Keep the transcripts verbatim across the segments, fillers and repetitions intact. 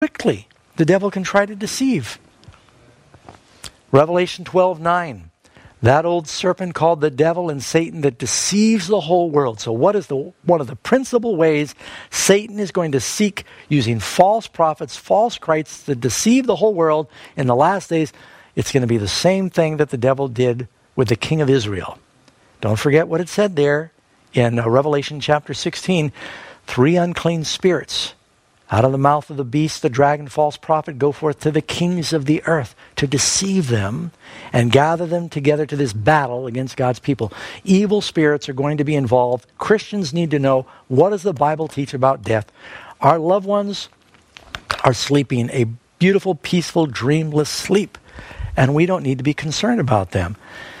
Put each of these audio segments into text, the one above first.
quickly the devil can try to deceive. Revelation twelve nine. That old serpent called the devil and Satan that deceives the whole world. So what is the one of the principal ways Satan is going to seek using false prophets, false Christs to deceive the whole world in the last days? It's going to be the same thing that the devil did with the king of Israel. Don't forget what it said there in uh, Revelation chapter sixteen. Three unclean spirits out of the mouth of the beast, the dragon, false prophet, go forth to the kings of the earth to deceive them and gather them together to this battle against God's people. Evil spirits are going to be involved. Christians need to know, what does the Bible teach about death? Our loved ones are sleeping a beautiful, peaceful, dreamless sleep, and we don't need to be concerned about them.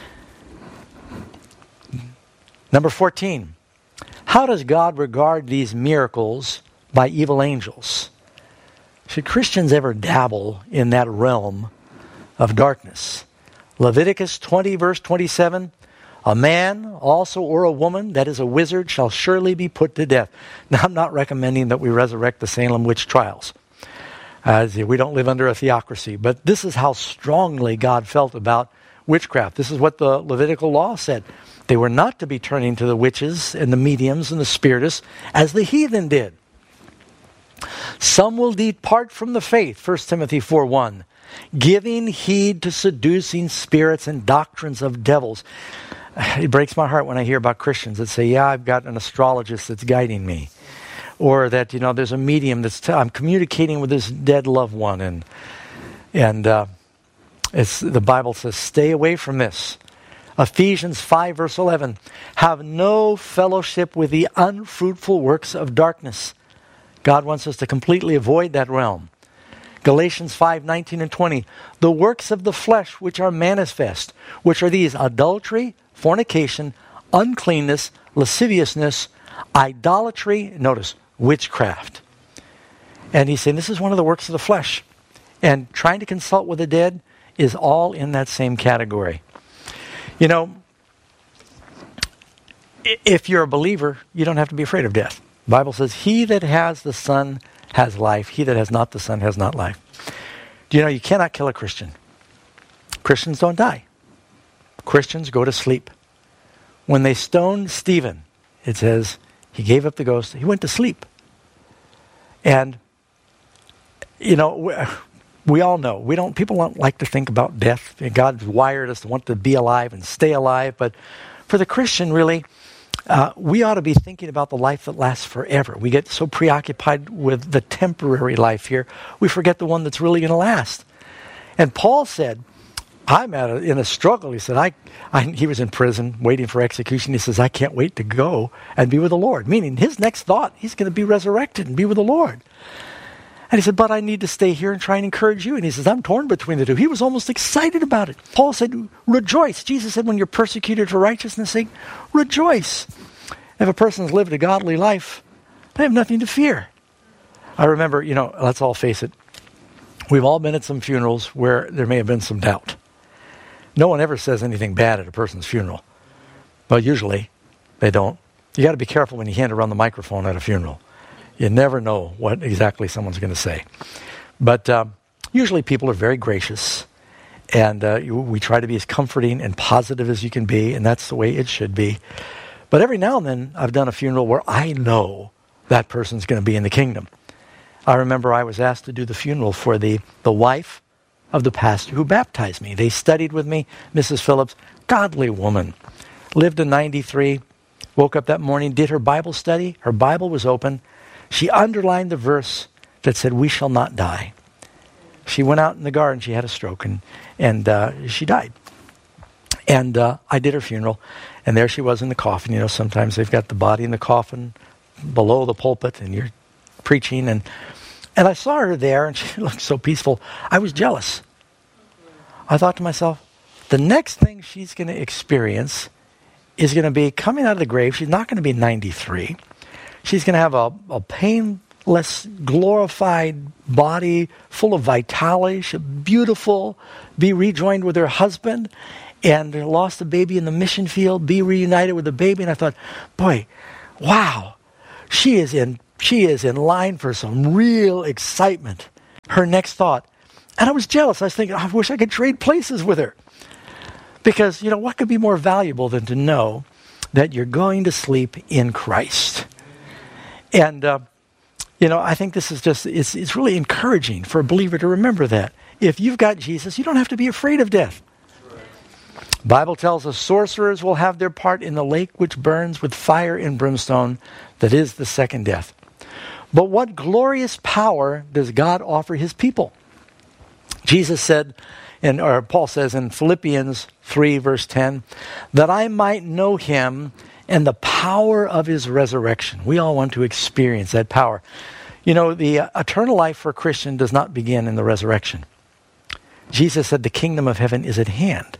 Number fourteen, how does God regard these miracles by evil angels? Should Christians ever dabble in that realm of darkness? Leviticus twenty, verse twenty-seven, a man also or a woman that is a wizard shall surely be put to death. Now, I'm not recommending that we resurrect the Salem witch trials. Uh, we don't live under a theocracy, but this is how strongly God felt about witchcraft. This is what the Levitical law said. They were not to be turning to the witches and the mediums and the spiritists as the heathen did. Some will depart from the faith, First Timothy four one, giving heed to seducing spirits and doctrines of devils. It breaks my heart when I hear about Christians that say, yeah, I've got an astrologist that's guiding me. Or that, you know, there's a medium that's, t- I'm communicating with this dead loved one. And and uh, it's the Bible says, stay away from this. Ephesians five, verse eleven, have no fellowship with the unfruitful works of darkness. God wants us to completely avoid that realm. Galatians five, nineteen and twenty, the works of the flesh which are manifest, which are these: adultery, fornication, uncleanness, lasciviousness, idolatry, notice, witchcraft. And he's saying this is one of the works of the flesh. And trying to consult with the dead is all in that same category. You know, if you're a believer, you don't have to be afraid of death. The Bible says, he that has the Son has life. He that has not the Son has not life. Do you know you cannot kill a Christian? Christians don't die. Christians go to sleep. When they stoned Stephen, it says he gave up the ghost. He went to sleep. And, you know, we, we all know, we don't. people don't like to think about death. God's wired us to want to be alive and stay alive. But for the Christian, really, Uh, we ought to be thinking about the life that lasts forever. We get so preoccupied with the temporary life here, we forget the one that's really going to last. And Paul said, I'm at a, in a struggle. He said, I, I, he was in prison waiting for execution. He says, I can't wait to go and be with the Lord. Meaning his next thought, he's going to be resurrected and be with the Lord. And he said, but I need to stay here and try and encourage you. And he says, I'm torn between the two. He was almost excited about it. Paul said, rejoice. Jesus said, when you're persecuted for righteousness' sake, rejoice. If a person's lived a godly life, they have nothing to fear. I remember, you know, let's all face it. We've all been at some funerals where there may have been some doubt. No one ever says anything bad at a person's funeral. But usually, they don't. You got to be careful when you hand around the microphone at a funeral. You never know what exactly someone's going to say. But uh, usually people are very gracious. And uh, you, we try to be as comforting and positive as you can be. And that's the way it should be. But every now and then I've done a funeral where I know that person's going to be in the kingdom. I remember I was asked to do the funeral for the, the wife of the pastor who baptized me. They studied with me, Missus Phillips, godly woman. Lived to ninety-three, woke up that morning, did her Bible study. Her Bible was open. She underlined the verse that said, we shall not die. She went out in the garden. She had a stroke and, and uh, she died. And uh, I did her funeral. And there she was in the coffin. You know, sometimes they've got the body in the coffin below the pulpit and you're preaching. And, and I saw her there and she looked so peaceful. I was jealous. I thought to myself, the next thing she's going to experience is going to be coming out of the grave. She's not going to be ninety-three. She's going to have a, a painless, glorified body full of vitality. She'll be beautiful, be rejoined with her husband, and lost a baby in the mission field, be reunited with the baby. And I thought, boy, wow, she is in she is in line for some real excitement. her next thought. And I was jealous. I was thinking, oh, I wish I could trade places with her. Because, you know, what could be more valuable than to know that you're going to sleep in Christ? And, uh, you know, I think this is just, it's, it's really encouraging for a believer to remember that. If you've got Jesus, you don't have to be afraid of death. The Bible tells us sorcerers will have their part in the lake which burns with fire and brimstone, that is the second death. But what glorious power does God offer his people? Jesus said, and or Paul says in Philippians three, verse ten, that I might know him and the power of his resurrection. We all want to experience that power. You know, the uh, eternal life for a Christian does not begin in the resurrection. Jesus said the kingdom of heaven is at hand.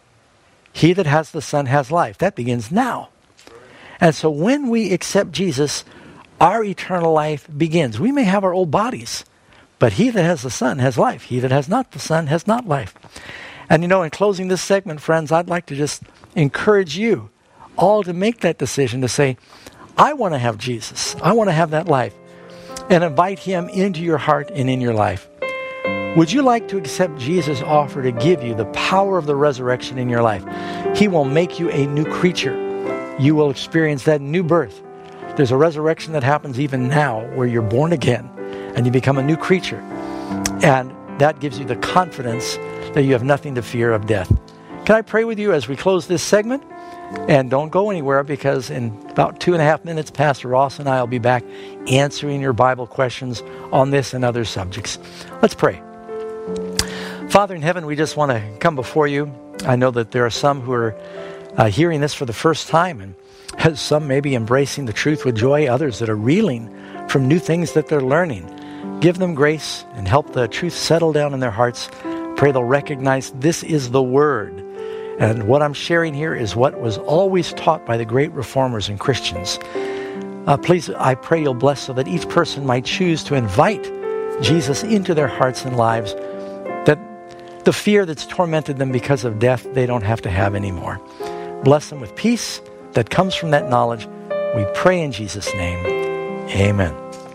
He that has the Son has life. That begins now. And so when we accept Jesus, our eternal life begins. We may have our old bodies, but he that has the Son has life. He that has not the Son has not life. And you know, in closing this segment, friends, I'd like to just encourage you all to make that decision to say, I want to have Jesus. I want to have that life. And invite him into your heart and in your life. Would you like to accept Jesus' offer to give you the power of the resurrection in your life? He will make you a new creature. You will experience that new birth. There's a resurrection that happens even now where you're born again and you become a new creature. And that gives you the confidence that you have nothing to fear of death. Can I pray with you as we close this segment? And don't go anywhere, because in about two and a half minutes, Pastor Ross and I will be back answering your Bible questions on this and other subjects. Let's pray. Father in heaven, we just want to come before you. I know that there are some who are uh, hearing this for the first time, and some may be embracing the truth with joy, others that are reeling from new things that they're learning. Give them grace and help the truth settle down in their hearts. Pray they'll recognize this is the Word. And what I'm sharing here is what was always taught by the great reformers and Christians. Uh, please, I pray you'll bless so that each person might choose to invite Jesus into their hearts and lives, that the fear that's tormented them because of death, they don't have to have anymore. Bless them with peace that comes from that knowledge. We pray in Jesus' name. Amen.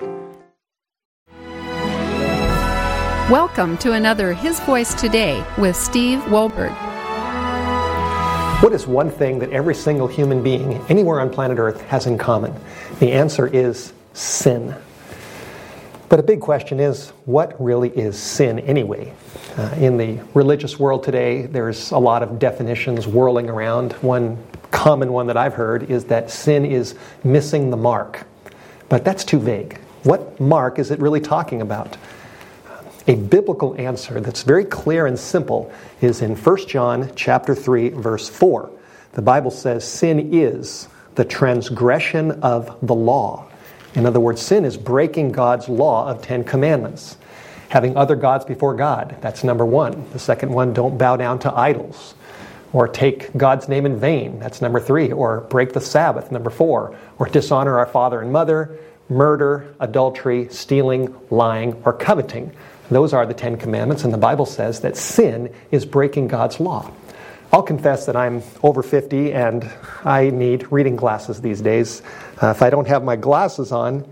Welcome to another His Voice Today with Steve Wohlberg. What is one thing that every single human being anywhere on planet Earth has in common? The answer is sin. But a big question is, what really is sin anyway? Uh, in the religious world today, there's a lot of definitions whirling around. One common one that I've heard is that sin is missing the mark. But that's too vague. What mark is it really talking about? A biblical answer that's very clear and simple is in First John chapter three, verse four. The Bible says sin is the transgression of the law. In other words, sin is breaking God's law of Ten Commandments. Having other gods before God, that's number one. The second one, don't bow down to idols. Or take God's name in vain, that's number three. Or break the Sabbath, number four. Or dishonor our father and mother, murder, adultery, stealing, lying, or coveting. Those are the Ten Commandments, and the Bible says that sin is breaking God's law. I'll confess that I'm over fifty and I need reading glasses these days. Uh, if I don't have my glasses on,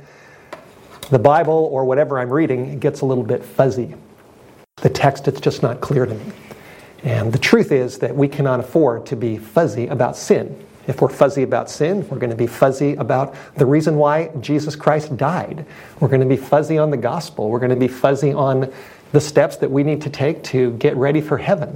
the Bible or whatever I'm reading gets a little bit fuzzy. The text, it's just not clear to me. And the truth is that we cannot afford to be fuzzy about sin. If we're fuzzy about sin, we're going to be fuzzy about the reason why Jesus Christ died. We're going to be fuzzy on the gospel. We're going to be fuzzy on the steps that we need to take to get ready for heaven.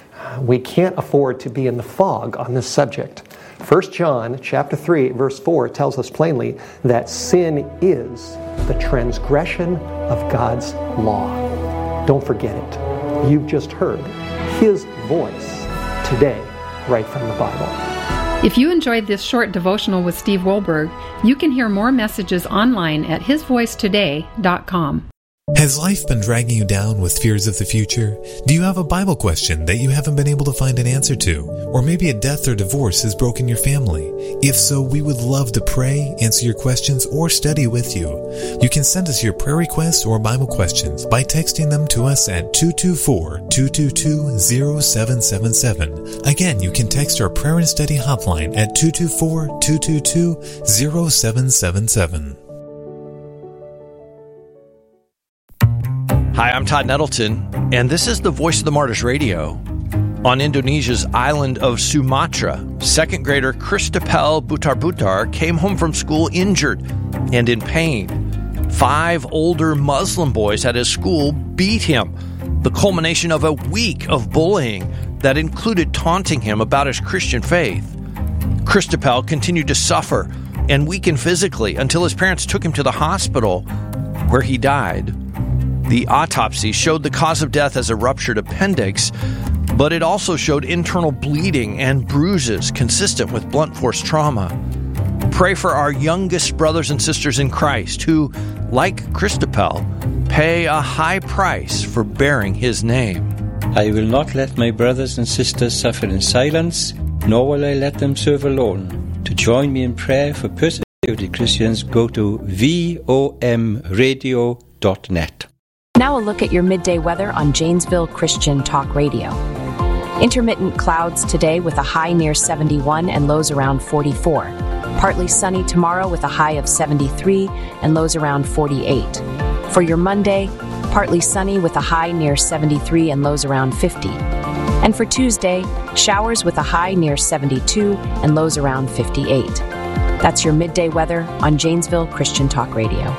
We can't afford to be in the fog on this subject. First John chapter three, verse four tells us plainly that sin is the transgression of God's law. Don't forget it. You've just heard His voice today, right from the Bible. If you enjoyed this short devotional with Steve Wohlberg, you can hear more messages online at his voice today dot com. Has life been dragging you down with fears of the future? Do you have a Bible question that you haven't been able to find an answer to? Or maybe a death or divorce has broken your family? If so, we would love to pray, answer your questions, or study with you. You can send us your prayer requests or Bible questions by texting them to us at two two four, two two two, zero seven seven seven. Again, you can text our prayer and study hotline at two two four, two two two, zero seven seven seven. Hi, I'm Todd Nettleton, and this is the Voice of the Martyrs Radio. On Indonesia's island of Sumatra, second grader Christopel Butar-Butar came home from school injured and in pain. Five older Muslim boys at his school beat him, the culmination of a week of bullying that included taunting him about his Christian faith. Christopel continued to suffer and weaken physically until his parents took him to the hospital, where he died. The autopsy showed the cause of death as a ruptured appendix, but it also showed internal bleeding and bruises consistent with blunt force trauma. Pray for our youngest brothers and sisters in Christ who, like Christopel, pay a high price for bearing his name. I will not let my brothers and sisters suffer in silence, nor will I let them serve alone. To join me in prayer for persecuted Christians, go to V O M radio dot net. Now a look at your midday weather on Janesville Christian Talk Radio. Intermittent clouds today with a high near seventy-one and lows around forty-four. Partly sunny tomorrow with a high of seventy-three and lows around forty-eight. For your Monday, partly sunny with a high near seventy-three and lows around fifty. And for Tuesday, showers with a high near seventy-two and lows around fifty-eight. That's your midday weather on Janesville Christian Talk Radio.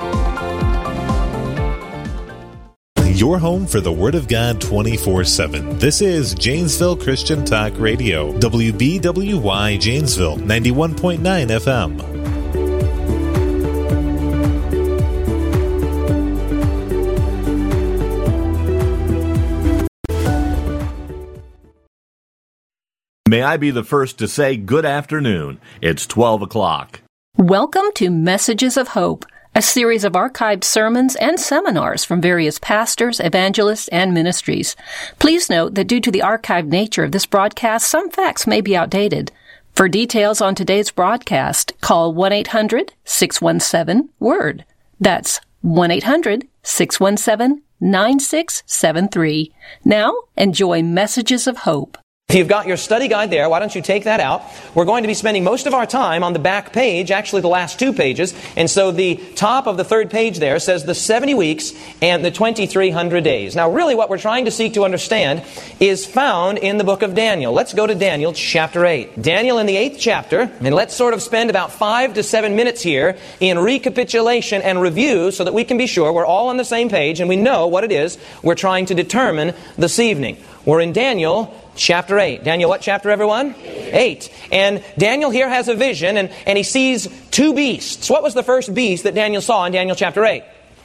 Your home for the Word of God twenty-four seven. This is Janesville Christian Talk Radio, W B W Y Janesville, ninety-one point nine F M. May I be the first to say good afternoon. It's twelve o'clock. Welcome to Messages of Hope, a series of archived sermons and seminars from various pastors, evangelists, and ministries. Please note that due to the archived nature of this broadcast, some facts may be outdated. For details on today's broadcast, call one eight hundred six one seven WORD. That's one eight hundred six one seven nine six seven three. Now, enjoy Messages of Hope. If you've got your study guide there, why don't you take that out? We're going to be spending most of our time on the back page, actually the last two pages. And so the top of the third page there says the seventy weeks and the twenty-three hundred days. Now really what we're trying to seek to understand is found in the book of Daniel. Let's go to Daniel chapter eight. Daniel in the eighth chapter, and let's sort of spend about five to seven minutes here in recapitulation and review so that we can be sure we're all on the same page and we know what it is we're trying to determine this evening. We're in Daniel chapter eight. Daniel, what chapter, everyone? Eight. And Daniel here has a vision, and, and he sees two beasts. What was the first beast that Daniel saw in Daniel chapter eight?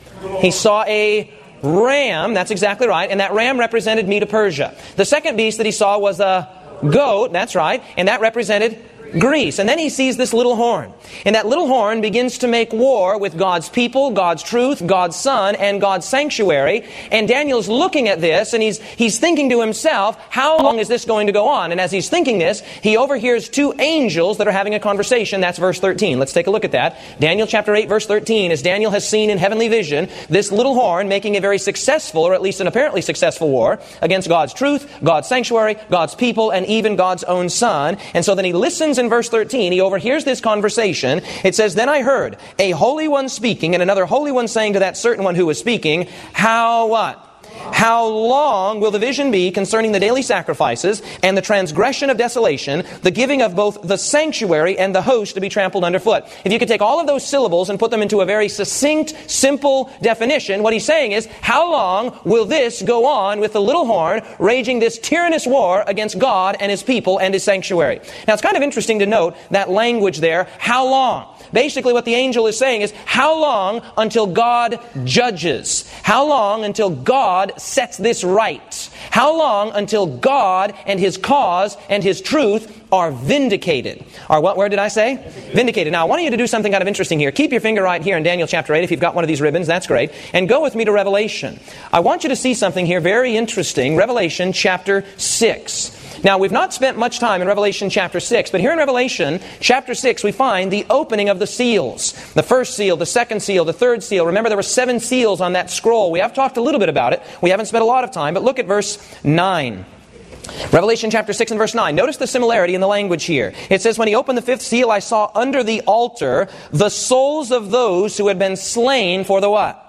He saw a ram. That's exactly right. And that ram represented Medo-Persia. The second beast that he saw was a goat. That's right. And that represented Greece. And then he sees this little horn. And that little horn begins to make war with God's people, God's truth, God's Son, and God's sanctuary. And Daniel's looking at this, and he's he's thinking to himself, how long is this going to go on? And as he's thinking this, he overhears two angels that are having a conversation. That's verse thirteen. Let's take a look at that. Daniel chapter eight, verse thirteen. As Daniel has seen in heavenly vision, this little horn making a very successful, or at least an apparently successful war against God's truth, God's sanctuary, God's people, and even God's own Son. And so then he listens in verse thirteen. He overhears this conversation. It says, "Then I heard a holy one speaking, and another holy one saying to that certain one who was speaking, how what? How long will the vision be concerning the daily sacrifices and the transgression of desolation, the giving of both the sanctuary and the host to be trampled underfoot?" If you could take all of those syllables and put them into a very succinct, simple definition, what he's saying is, how long will this go on with the little horn raging this tyrannous war against God and His people and His sanctuary? Now it's kind of interesting to note that language there, how long? Basically what the angel is saying is, how long until God judges? How long until God sets this right? How long until God and His cause and His truth are vindicated? Or what word did I say? Vindicated. Now I want you to do something kind of interesting here. Keep your finger right here in Daniel chapter eight. If you've got one of these ribbons, that's great. And go with me to Revelation. I want you to see something here very interesting. Revelation chapter six. Now, we've not spent much time in Revelation chapter six, but here in Revelation chapter six, we find the opening of the seals. The first seal, the second seal, the third seal. Remember, there were seven seals on that scroll. We have talked a little bit about it. We haven't spent a lot of time, but look at verse nine. Revelation chapter six and verse nine. Notice the similarity in the language here. It says, "When he opened the fifth seal, I saw under the altar the souls of those who had been slain for the what?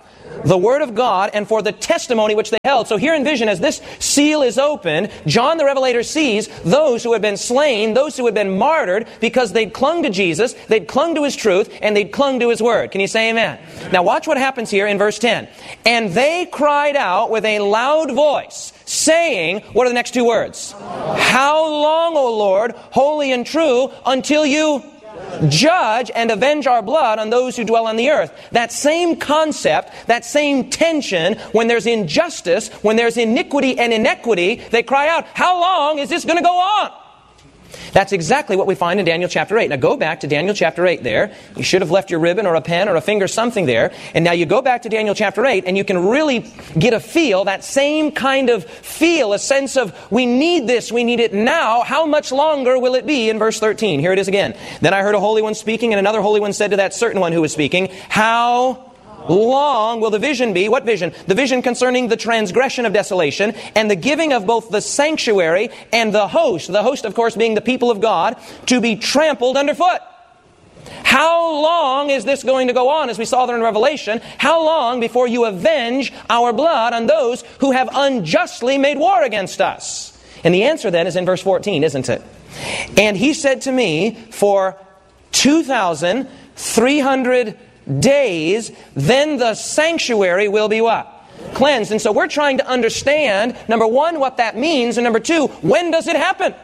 the Word of God and for the testimony which they held. So here in vision, as this seal is opened, John the Revelator sees those who had been slain, those who had been martyred because they'd clung to Jesus, they'd clung to His truth, and they'd clung to His Word. Can you say amen? Now watch what happens here in verse ten. And they cried out with a loud voice, saying, what are the next two words? How long, O Lord, holy and true, until you judge and avenge our blood on those who dwell on the earth. That same concept, that same tension, when there's injustice, when there's iniquity and inequity, they cry out, how long is this going to go on? That's exactly what we find in Daniel chapter eight. Now go back to Daniel chapter eight there. You should have left your ribbon or a pen or a finger, something there. And now you go back to Daniel chapter eight and you can really get a feel, that same kind of feel, a sense of we need this, we need it now. How much longer will it be? In verse thirteen, here it is again. Then I heard a holy one speaking, and another holy one said to that certain one who was speaking, how long will the vision be? What vision? The vision concerning the transgression of desolation and the giving of both the sanctuary and the host. The host, of course, being the people of God, to be trampled underfoot. How long is this going to go on? As we saw there in Revelation, how long before you avenge our blood on those who have unjustly made war against us? And the answer then is in verse fourteen, isn't it? And he said to me, for two thousand three hundred days, then the sanctuary will be what? Cleansed. And so we're trying to understand, number one, what that means, and number two, when does it happen?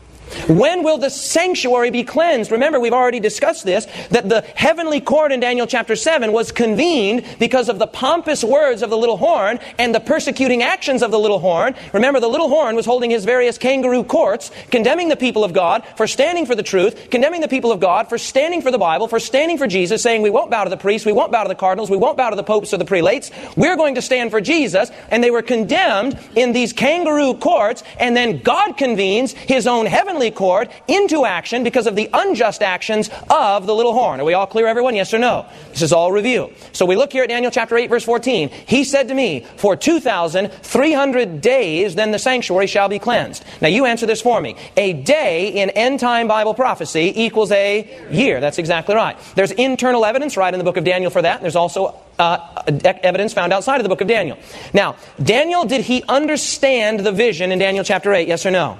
When will the sanctuary be cleansed? Remember, we've already discussed this, that the heavenly court in Daniel chapter seven was convened because of the pompous words of the little horn and the persecuting actions of the little horn. Remember, the little horn was holding his various kangaroo courts, condemning the people of God for standing for the truth, condemning the people of God for standing for the Bible, for standing for Jesus, saying we won't bow to the priests, we won't bow to the cardinals, we won't bow to the popes or the prelates, we're going to stand for Jesus. And they were condemned in these kangaroo courts, and then God convenes His own heavenly court into action because of the unjust actions of the little horn. Are we all clear, everyone? Yes or no? This is all review. So we look here at Daniel chapter eight, verse fourteen. He said to me, for two thousand three hundred days, then the sanctuary shall be cleansed. Now you answer this for me. A day in end-time Bible prophecy equals a year. That's exactly right. There's internal evidence right in the book of Daniel for that. There's also uh, evidence found outside of the book of Daniel. Now, Daniel, did he understand the vision in Daniel chapter eight? Yes or no?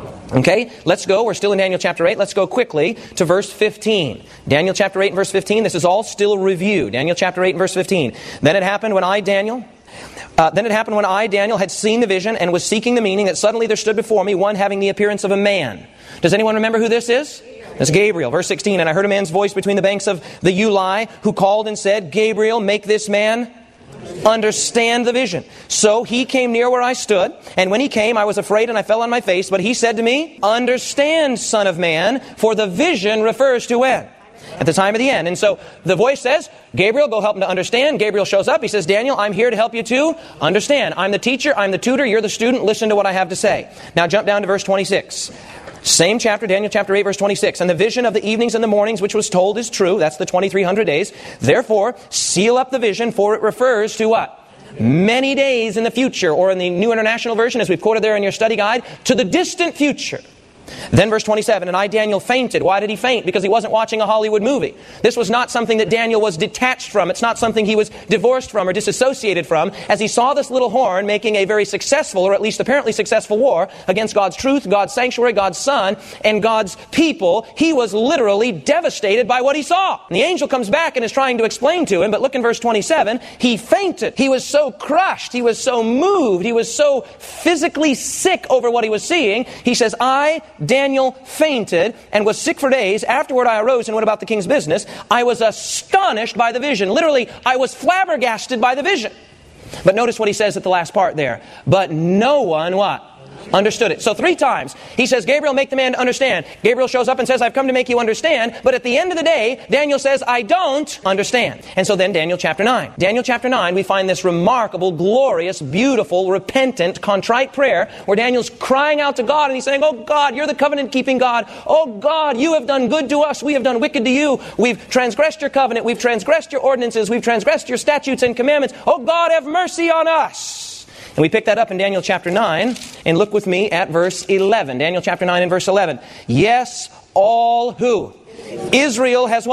Okay, let's go. We're still in Daniel chapter eight. Let's go quickly to verse fifteen. Daniel chapter eight and verse fifteen. This is all still review. Daniel chapter eight and verse fifteen. Then it happened when I, Daniel, uh, then it happened when I, Daniel, had seen the vision and was seeking the meaning, that suddenly there stood before me one having the appearance of a man. Does anyone remember who this is? It's Gabriel. Verse sixteen. And I heard a man's voice between the banks of the Ulai, who called and said, Gabriel, make this man understand the vision. So he came near where I stood, and when he came, I was afraid and I fell on my face. But he said to me, understand, son of man, for the vision refers to when? At the time of the end. And so the voice says, Gabriel, go help him to understand. Gabriel shows up. He says, Daniel, I'm here to help you to understand. I'm the teacher, I'm the tutor, you're the student. Listen to what I have to say. Now jump down to verse twenty-six. Same chapter, Daniel chapter eight, verse twenty-six. And the vision of the evenings and the mornings which was told is true. That's the twenty-three hundred days. Therefore, seal up the vision, for it refers to what? Many days in the future, or in the New International Version, as we've quoted there in your study guide, to the distant future. Then verse twenty-seven, and I, Daniel, fainted. Why did he faint? Because he wasn't watching a Hollywood movie. This was not something that Daniel was detached from. It's not something he was divorced from or disassociated from. As he saw this little horn making a very successful, or at least apparently successful war against God's truth, God's sanctuary, God's Son, and God's people, he was literally devastated by what he saw. And the angel comes back and is trying to explain to him, but look in verse twenty-seven, he fainted. He was so crushed. He was so moved. He was so physically sick over what he was seeing. He says, I, Daniel, fainted and was sick for days. Afterward I arose and went about the king's business. I was astonished by the vision. Literally, I was flabbergasted by the vision. But notice what he says at the last part there. But no one, what? Understood it. So three times he says, Gabriel, make the man understand. Gabriel shows up and says, I've come to make you understand. But at the end of the day, Daniel says, I don't understand. And so then Daniel chapter nine. Daniel chapter nine, we find this remarkable, glorious, beautiful, repentant, contrite prayer where Daniel's crying out to God and he's saying, oh God, you're the covenant-keeping God. Oh God, you have done good to us. We have done wicked to you. We've transgressed your covenant. We've transgressed your ordinances. We've transgressed your statutes and commandments. Oh God, have mercy on us. And we pick that up in Daniel chapter nine, and look with me at verse eleven. Daniel chapter nine and verse eleven. Yes, all who? Israel has what?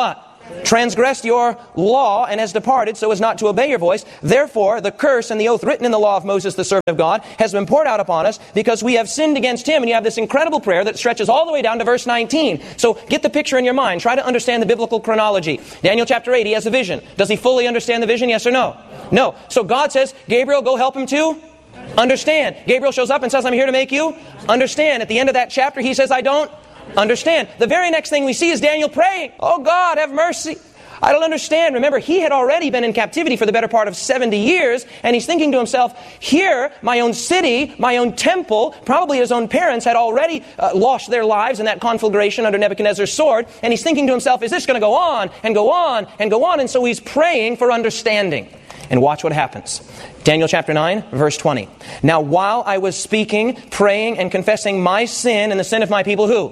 transgressed your law and has departed so as not to obey your voice. Therefore, the curse and the oath written in the law of Moses, the servant of God, has been poured out upon us because we have sinned against him. And you have this incredible prayer that stretches all the way down to verse nineteen. So get the picture in your mind. Try to understand the biblical chronology. Daniel chapter eight, he has a vision. Does he fully understand the vision? Yes or no? No. So God says, Gabriel, go help him to understand. Gabriel shows up and says, I'm here to make you understand. At the end of that chapter, he says, I don't understand. The very next thing we see is Daniel praying, oh God, have mercy. I don't understand. Remember, he had already been in captivity for the better part of seventy years, and he's thinking to himself, here, my own city, my own temple, probably his own parents had already uh, lost their lives in that conflagration under Nebuchadnezzar's sword, and he's thinking to himself, is this going to go on and go on and go on? And so he's praying for understanding. And watch what happens. Daniel chapter nine, verse twenty. Now while I was speaking, praying, and confessing my sin and the sin of my people, who?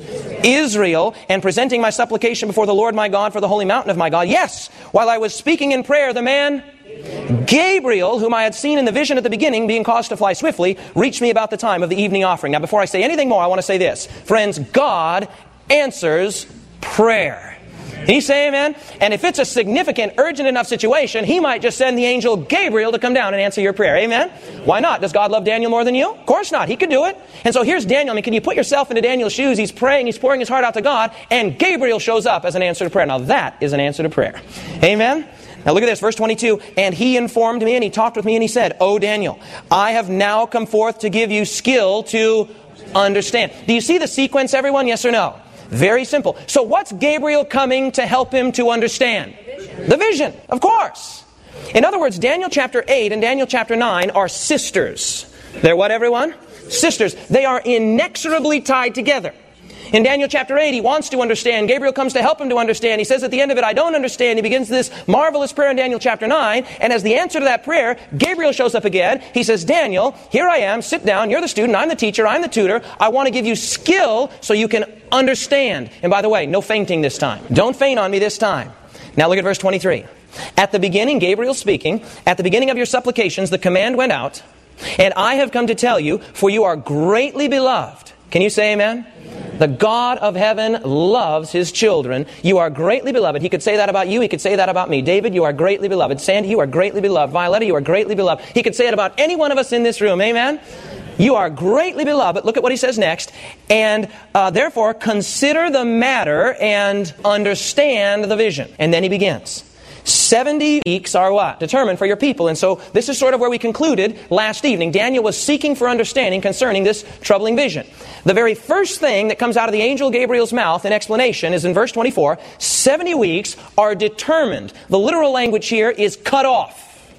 Israel, and presenting my supplication before the Lord my God for the holy mountain of my God. Yes, while I was speaking in prayer, the man Gabriel, whom I had seen in the vision at the beginning, being caused to fly swiftly, reached me about the time of the evening offering. Now before I say anything more, I want to say this. Friends, God answers prayer. Can you say amen? And if it's a significant, urgent enough situation, he might just send the angel Gabriel to come down and answer your prayer. Amen? Why not? Does God love Daniel more than you? Of course not. He could do it. And so here's Daniel. I mean, can you put yourself into Daniel's shoes? He's praying. He's pouring his heart out to God. And Gabriel shows up as an answer to prayer. Now that is an answer to prayer. Amen? Now look at this, verse twenty-two. And he informed me and he talked with me and he said, O Daniel, I have now come forth to give you skill to understand. Do you see the sequence, everyone? Yes or no? Very simple. So what's Gabriel coming to help him to understand? The vision. The vision, of course. In other words, Daniel chapter eight and Daniel chapter nine are sisters. They're what, everyone? Sisters. They are inexorably tied together. In Daniel chapter eight, he wants to understand. Gabriel comes to help him to understand. He says at the end of it, I don't understand. He begins this marvelous prayer in Daniel chapter nine. And as the answer to that prayer, Gabriel shows up again. He says, Daniel, here I am. Sit down. You're the student. I'm the teacher. I'm the tutor. I want to give you skill so you can understand. And by the way, no fainting this time. Don't faint on me this time. Now look at verse twenty-three. At the beginning, Gabriel speaking, at the beginning of your supplications, the command went out. And I have come to tell you, for you are greatly beloved. Can you say amen? The God of heaven loves his children. You are greatly beloved. He could say that about you. He could say that about me. David, you are greatly beloved. Sandy, you are greatly beloved. Violetta, you are greatly beloved. He could say it about any one of us in this room. Amen? You are greatly beloved. Look at what he says next. And uh, therefore, consider the matter and understand the vision. And then he begins. seventy weeks are what? Determined for your people. And so this is sort of where we concluded last evening. Daniel was seeking for understanding concerning this troubling vision. The very first thing that comes out of the angel Gabriel's mouth in explanation is in verse twenty-four. seventy weeks are determined. The literal language here is cut off.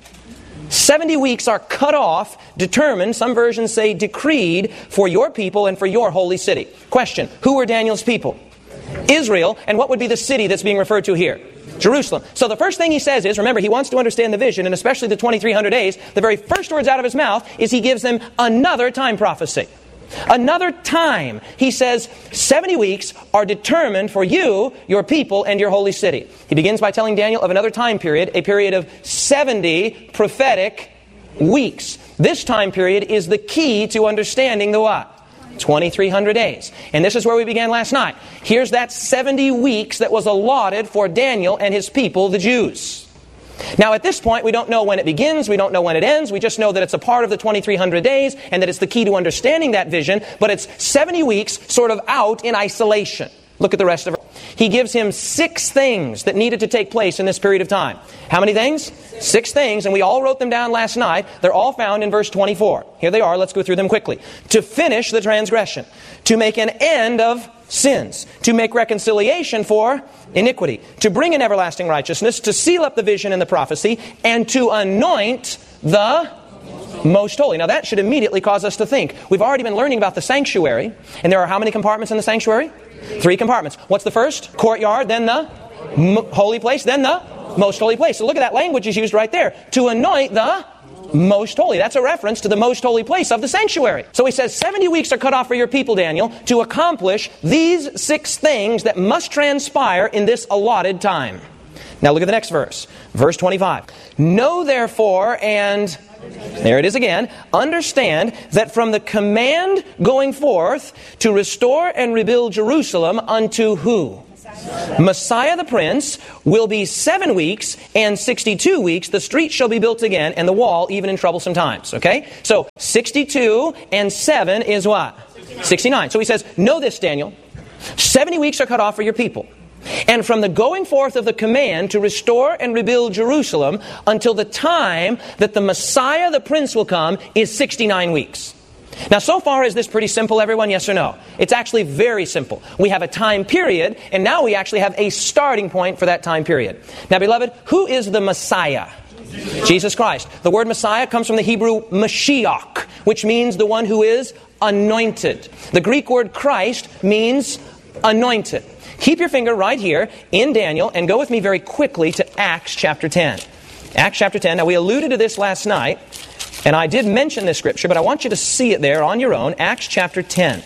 seventy weeks are cut off, determined, some versions say decreed, for your people and for your holy city. Question, who were Daniel's people? Israel. And what would be the city that's being referred to here? Jerusalem. So the first thing he says is, remember, he wants to understand the vision, and especially the twenty-three hundred days. The very first words out of his mouth is he gives them another time prophecy. Another time. He says, seventy weeks are determined for you, your people, and your holy city. He begins by telling Daniel of another time period, a period of seventy prophetic weeks. This time period is the key to understanding the what? twenty-three hundred days. And this is where we began last night. Here's that seventy weeks that was allotted for Daniel and his people, the Jews. Now at this point, we don't know when it begins, we don't know when it ends, we just know that it's a part of the twenty-three hundred days and that it's the key to understanding that vision, but it's seventy weeks sort of out in isolation. Look at the rest of it. He gives him six things that needed to take place in this period of time. How many things? Six things, and we all wrote them down last night. They're all found in verse twenty-four. Here they are. Let's go through them quickly. To finish the transgression. To make an end of sins. To make reconciliation for iniquity. To bring in everlasting righteousness. To seal up the vision and the prophecy. And to anoint the most holy. Now that should immediately cause us to think. We've already been learning about the sanctuary. And there are how many compartments in the sanctuary? Three compartments. What's the first? Courtyard, then the m- holy place, then the most holy place. So look at that language is used right there. To anoint the most holy. That's a reference to the most holy place of the sanctuary. So he says seventy weeks are cut off for your people, Daniel, to accomplish these six things that must transpire in this allotted time. Now look at the next verse. Verse twenty-five. Know therefore and... there it is again. Understand that from the command going forth to restore and rebuild Jerusalem unto who? Messiah the Prince will be seven weeks and sixty-two weeks. The street shall be built again and the wall even in troublesome times. Okay? So sixty-two and seven is what? sixty-nine. So he says, know this, Daniel. seventy weeks are cut off for your people. And from the going forth of the command to restore and rebuild Jerusalem until the time that the Messiah, the Prince, will come is sixty-nine weeks. Now, so far, is this pretty simple, everyone? Yes or no? It's actually very simple. We have a time period, and now we actually have a starting point for that time period. Now, beloved, who is the Messiah? Jesus Christ. The word Messiah comes from the Hebrew Mashiach, which means the one who is anointed. The Greek word Christ means anointed. Keep your finger right here in Daniel and go with me very quickly to Acts chapter ten. Acts chapter ten. Now, we alluded to this last night, and I did mention this scripture, but I want you to see it there on your own. Acts chapter ten.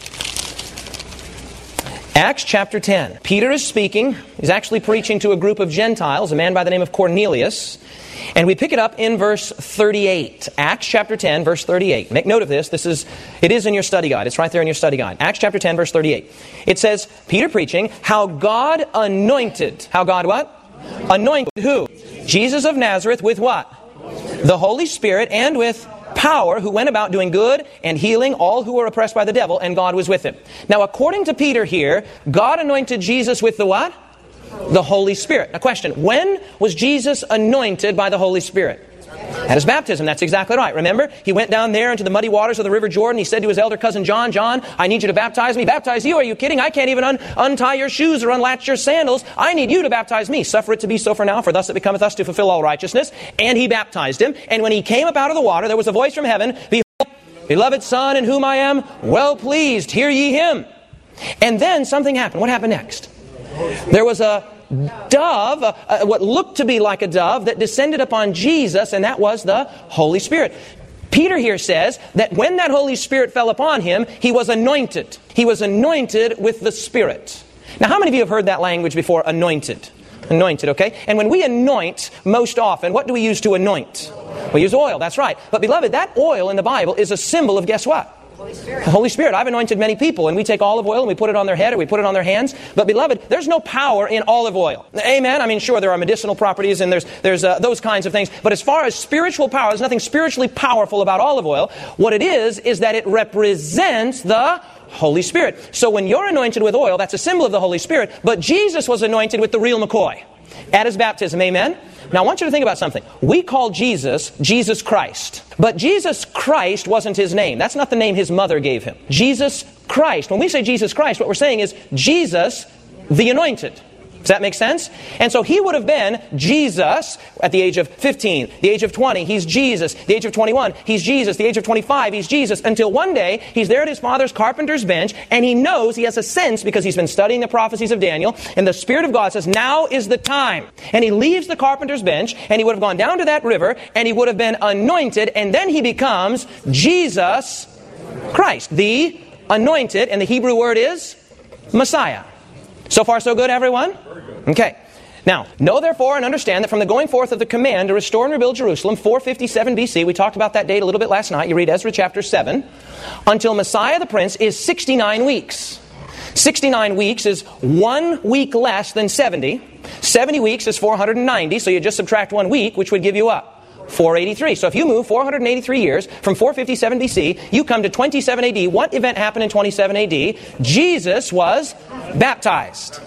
Acts chapter ten. Peter is speaking. He's actually preaching to a group of Gentiles, a man by the name of Cornelius. And we pick it up in verse thirty-eight. Acts chapter ten, verse thirty-eight. Make note of this. This is, it is in your study guide. It's right there in your study guide. Acts chapter ten, verse thirty-eight. It says, Peter preaching, how God anointed. How God what? Anointed who? Jesus of Nazareth with what? The Holy Spirit and with power, who went about doing good and healing all who were oppressed by the devil, and God was with him. Now, according to Peter here, God anointed Jesus with the what? The Holy Spirit. A question, when was Jesus anointed by the Holy Spirit? At his baptism. That's exactly right. Remember, he went down there into the muddy waters of the River Jordan. He said to his elder cousin John, John, I need you to baptize me. Baptize you? Are you kidding? I can't even un- untie your shoes or unlatch your sandals. I need you to baptize me. Suffer it to be so for now, for thus it becometh us to fulfill all righteousness. And he baptized him. And when he came up out of the water, there was a voice from heaven, Behold, beloved Son, in whom I am well pleased. Hear ye him. And then something happened. What happened next? There was a dove, uh, uh, what looked to be like a dove, that descended upon Jesus, and that was the Holy Spirit. Peter here says that when that Holy Spirit fell upon him, he was anointed. He was anointed with the Spirit. Now, how many of you have heard that language before? Anointed. Anointed, okay? And when we anoint, most often, what do we use to anoint? We use oil, that's right. But beloved, that oil in the Bible is a symbol of, guess what? Holy Spirit. The Holy Spirit. I've anointed many people, and we take olive oil and we put it on their head or we put it on their hands. But beloved, there's no power in olive oil. Amen? I mean, sure, there are medicinal properties and there's there's uh, those kinds of things. But as far as spiritual power, there's nothing spiritually powerful about olive oil. What it is, is that it represents the Holy Spirit. So when you're anointed with oil, that's a symbol of the Holy Spirit. But Jesus was anointed with the real McCoy at his baptism. Amen? Now, I want you to think about something. We call Jesus, Jesus Christ. But Jesus Christ wasn't his name. That's not the name his mother gave him. Jesus Christ. When we say Jesus Christ, what we're saying is Jesus the Anointed. Does that make sense? And so he would have been Jesus at the age of fifteen, the age of twenty, he's Jesus. The age of twenty-one, he's Jesus. The age of twenty-five, he's Jesus. Until one day, he's there at his father's carpenter's bench, and he knows, he has a sense, because he's been studying the prophecies of Daniel, and the Spirit of God says, now is the time. And he leaves the carpenter's bench, and he would have gone down to that river, and he would have been anointed, and then he becomes Jesus Christ, the anointed, and the Hebrew word is Messiah. So far, so good, everyone? Okay. Now, know therefore and understand that from the going forth of the command to restore and rebuild Jerusalem, four fifty-seven B C, we talked about that date a little bit last night, you read Ezra chapter seven, until Messiah the Prince is sixty-nine weeks. sixty-nine weeks is one week less than seventy. seventy weeks is four hundred ninety, so you just subtract one week, which would give you up four eighty-three. So if you move four hundred eighty-three years from four fifty-seven B C, you come to twenty-seven A D. What event happened in twenty-seven A D? Jesus was baptized.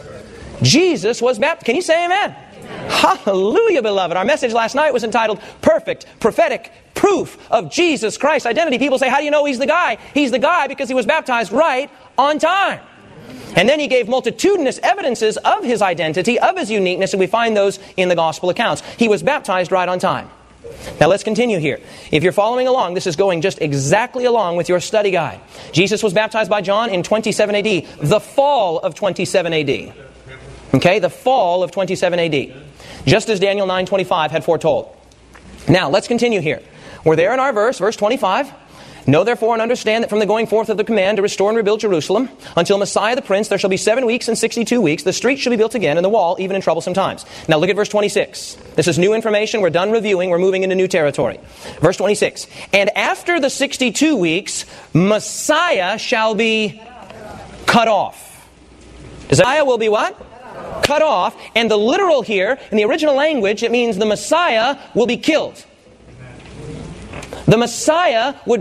Jesus was baptized. Can you say amen? Amen? Hallelujah, beloved. Our message last night was entitled Perfect Prophetic Proof of Jesus Christ's Identity. People say, how do you know he's the guy? He's the guy because he was baptized right on time. And then he gave multitudinous evidences of his identity, of his uniqueness, and we find those in the gospel accounts. He was baptized right on time. Now let's continue here. If you're following along, this is going just exactly along with your study guide. Jesus was baptized by John in twenty-seven A D, the fall of twenty-seven A D. Okay, the fall of twenty-seven A D. Just as Daniel nine twenty-five had foretold. Now, let's continue here. We're there in our verse, verse twenty-five. Know therefore and understand that from the going forth of the command to restore and rebuild Jerusalem, until Messiah the Prince, there shall be seven weeks and sixty-two weeks. The street shall be built again, and the wall even in troublesome times. Now look at verse twenty-six. This is new information. We're done reviewing. We're moving into new territory. Verse twenty-six. And after the sixty-two weeks, Messiah shall be cut off. Messiah will be what? cut off. And the literal here, in the original language, it means the Messiah will be killed. The Messiah would